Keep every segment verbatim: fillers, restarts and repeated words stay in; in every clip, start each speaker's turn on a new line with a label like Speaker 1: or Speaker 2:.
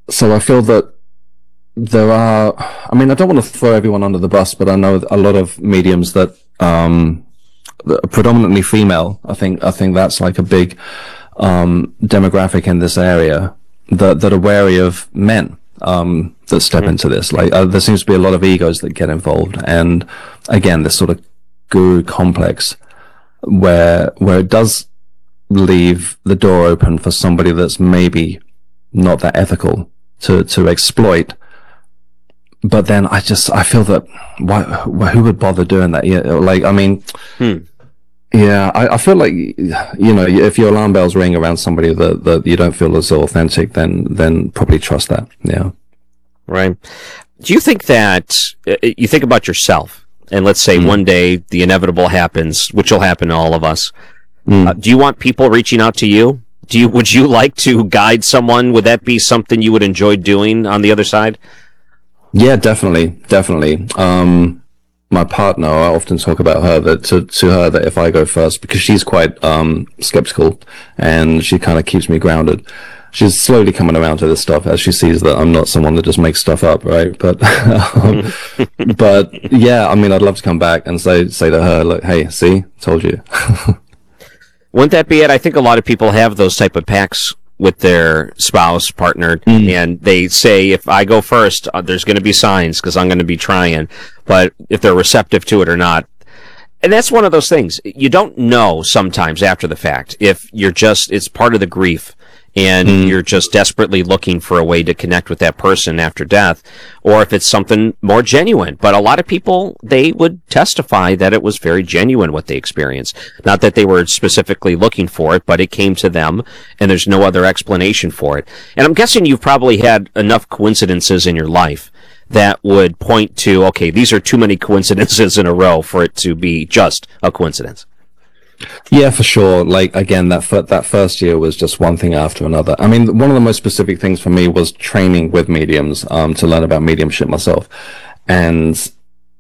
Speaker 1: so I feel that there are, I mean, I don't want to throw everyone under the bus, but I know a lot of mediums that, um, that are predominantly female. I think, I think that's like a big, um, demographic in this area that, that are wary of men, um, that step mm-hmm. into this. Like, uh, there seems to be a lot of egos that get involved. And again, this sort of guru complex where, where it does leave the door open for somebody that's maybe not that ethical to, to exploit. But then I just, I feel that why, who would bother doing that? Yeah, like, I mean, hmm. yeah, I, I feel like, you know, if your alarm bells ring around somebody that, that you don't feel is authentic, then, then probably trust that. Yeah.
Speaker 2: Right. Do you think that, uh, you think about yourself, and let's say mm. one day the inevitable happens, which will happen to all of us. Mm. Uh, do you want people reaching out to you? Do you, would you like to guide someone? Would that be something you would enjoy doing on the other side?
Speaker 1: Yeah, definitely, definitely. Um, my partner, I often talk about her that to, to her that if I go first, because she's quite, um, skeptical and she kind of keeps me grounded. She's slowly coming around to this stuff as she sees that I'm not someone that just makes stuff up, right? But, um, but yeah, I mean, I'd love to come back and say, say to her, like, hey, see, told you.
Speaker 2: Wouldn't that be it? I think a lot of people have those type of pacts with their spouse, partner, mm. and they say, if I go first, uh, there's going to be signs because I'm going to be trying, but if they're receptive to it or not. And that's one of those things. You don't know sometimes after the fact if you're just, it's part of the grief and mm. you're just desperately looking for a way to connect with that person after death, or if it's something more genuine. But a lot of people, they would testify that it was very genuine what they experienced. Not that they were specifically looking for it, but it came to them, and there's no other explanation for it. And I'm guessing you've probably had enough coincidences in your life that would point to, okay, these are too many coincidences in a row for it to be just a coincidence.
Speaker 1: Yeah, for sure. Like, again, that fir- that first year was just one thing after another. I mean, one of the most specific things for me was training with mediums, um, to learn about mediumship myself. And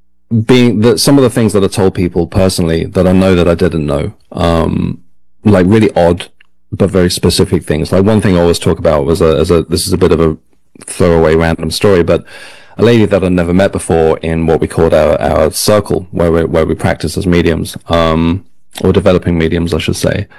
Speaker 1: being that some of the things that I told people personally that I know that I didn't know, um, like really odd, but very specific things. Like one thing I always talk about was a, as a, this is a bit of a throwaway random story, but a lady that I'd never met before in what we called our, our circle where we, where we practice as mediums, um, or developing mediums, I should say.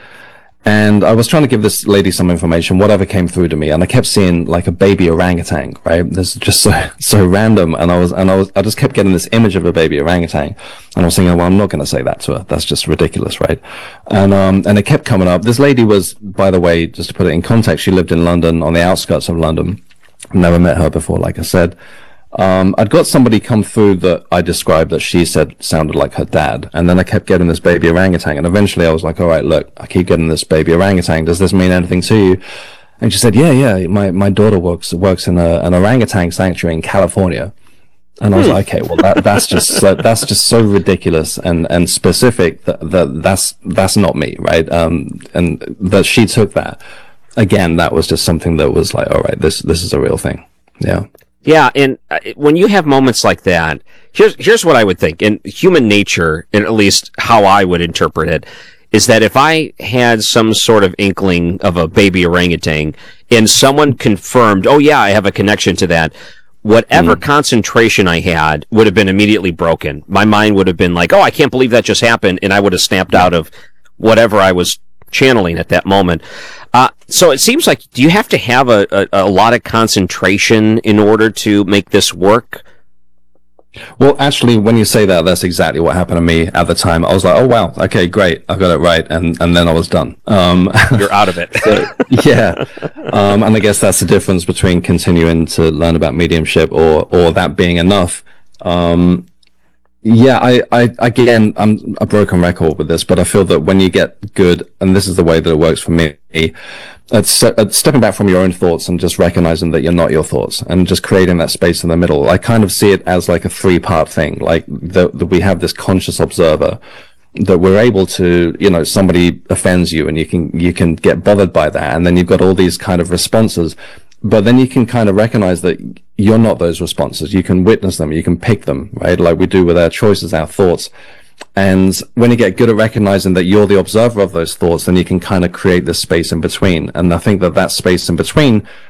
Speaker 1: And I was trying to give this lady some information, whatever came through to me, and I kept seeing like a baby orangutan, right? This is just so, so random. And I was, and I was, I just kept getting this image of a baby orangutan. And I was thinking, well, I'm not going to say that to her. That's just ridiculous, right? And, um, and it kept coming up. This lady was, by the way, just to put it in context, she lived in London, on the outskirts of London. Never met her before, like I said. Um, I'd got somebody come through that I described that she said sounded like her dad. And then I kept getting this baby orangutan. And eventually I was like, all right, look, I keep getting this baby orangutan. Does this mean anything to you? And she said, yeah, yeah, my, my daughter works, works in a, an orangutan sanctuary in California. And I was like, okay, well, that, that's just, so, that's just so ridiculous and, and specific that, that that's, that's not me, right? Um, and that she took that. Again, that was just something that was like, all right, this, this is a real thing. Yeah.
Speaker 2: Yeah, and when you have moments like that, here's here's what I would think. In human nature, and at least how I would interpret it, is that if I had some sort of inkling of a baby orangutan and someone confirmed, oh yeah, I have a connection to that, whatever mm. concentration I had would have been immediately broken. My mind would have been like, oh, I can't believe that just happened, and I would have snapped out of whatever I was channeling at that moment. Uh, so it seems like, do you have to have a, a, a lot of concentration in order to make this work?
Speaker 1: Well, actually, when you say that, that's exactly what happened to me at the time. I was like, oh, wow, okay, great, I got it right, and, and then I was done. Um,
Speaker 2: You're out of it.
Speaker 1: So, yeah. Um, and I guess that's the difference between continuing to learn about mediumship or, or that being enough. Um, Yeah, I, I, again, I'm a broken record with this, but I feel that when you get good, and this is the way that it works for me, it's, it's stepping back from your own thoughts and just recognizing that you're not your thoughts and just creating that space in the middle. I kind of see it as like a three part thing, like that we have this conscious observer that we're able to, you know, somebody offends you and you can, you can get bothered by that. And then you've got all these kind of responses. But then you can kind of recognize that you're not those responses. You can witness them. You can pick them, right? Like we do with our choices, our thoughts. And when you get good at recognizing that you're the observer of those thoughts, then you can kind of create this space in between. And I think that that space in between